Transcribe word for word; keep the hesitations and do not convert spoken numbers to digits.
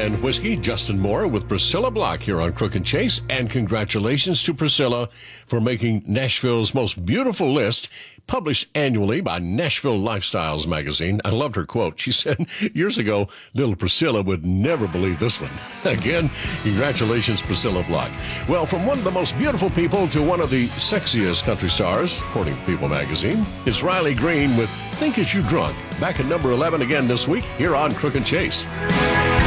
and whiskey, Justin Moore with Priscilla Block here on Crook and Chase. And congratulations to Priscilla for making Nashville's most beautiful list, published annually by Nashville Lifestyles magazine. I loved her quote. She said, years ago, little Priscilla would never believe this one. Again, congratulations, Priscilla Block. Well, from one of the most beautiful people to one of the sexiest country stars, according to People magazine, it's Riley Green with Think Is You Drunk. Back at number eleven again this week here on Crook and Chase.